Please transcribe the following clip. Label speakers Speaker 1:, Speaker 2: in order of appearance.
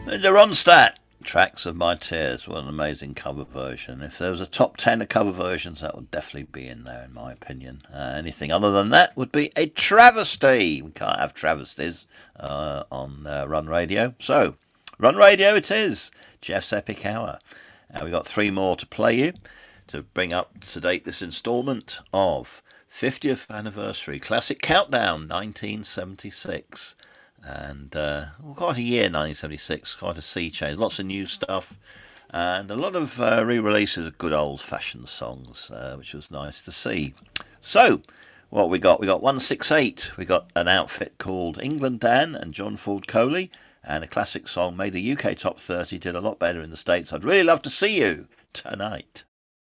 Speaker 1: The Ronstadt, Tracks of My Tears. What an amazing cover version. If there was a top 10 of cover versions, that would definitely be in there, in my opinion. Anything other than that would be a travesty. We can't have travesties on Run Radio. So, Run Radio it is. Jeff's Epic Hour. We've got three more to play you to bring up to date this instalment of 50th Anniversary Classic Countdown 1976. And quite a year, 1976, quite a sea change. Lots of new stuff and a lot of re-releases of good old-fashioned songs, which was nice to see. So, what we got? We got 168. We got an outfit called England Dan and John Ford Coley, and a classic song made a UK top 30, did a lot better in the States. I'd really love to see you tonight.